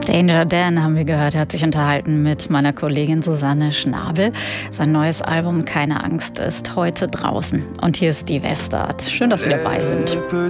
Danger Dan haben wir gehört, er hat sich unterhalten mit meiner Kollegin Susanne Schnabel. Sein neues Album Keine Angst ist heute draußen. Und hier ist die Westart. Schön, dass Sie dabei sind.